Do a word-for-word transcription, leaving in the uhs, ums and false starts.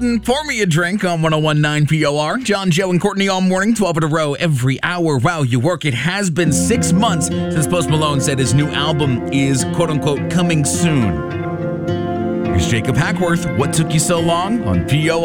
Pour me a drink on one oh one point nine P O R. John, Joe, and Courtney all morning, twelve in a row, every hour. Wow, you work. It has been six months since Post Malone said his new album is, quote-unquote, coming soon. Here's Jacob Hackworth. What took you so long on P O R?